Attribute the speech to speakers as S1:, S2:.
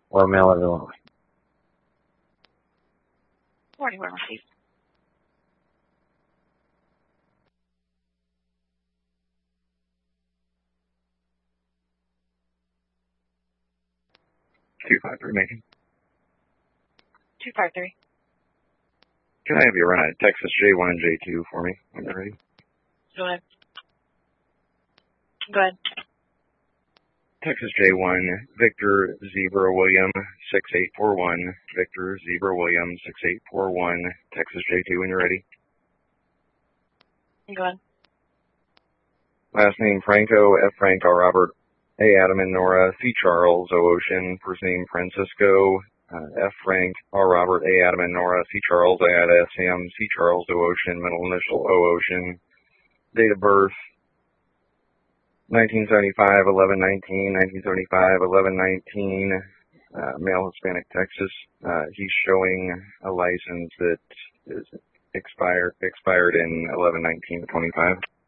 S1: or mail it along.
S2: Morning, Warren Steve.
S3: $253 making.
S2: 253.
S3: Can I have you run a Texas J1 and J2 for me when you're ready?
S2: Go ahead. Go ahead.
S3: Texas J1, Victor Zebra William 6841. Victor Zebra William 6841. Texas J2 when you're ready.
S2: Go ahead.
S3: Last name Franco, F. Frank, R. Robert, A. Adam and Nora, C. Charles, O. Ocean. First name Francisco, F. Frank, R. Robert, A. Adam and Nora, C. Charles, I. S. M. C. Charles, O. Ocean. Middle initial, O. Ocean. Date of birth 1975, 11/19, 1975, 11/19, male, Hispanic, Texas. He's showing a license that is expired in 11/19/25.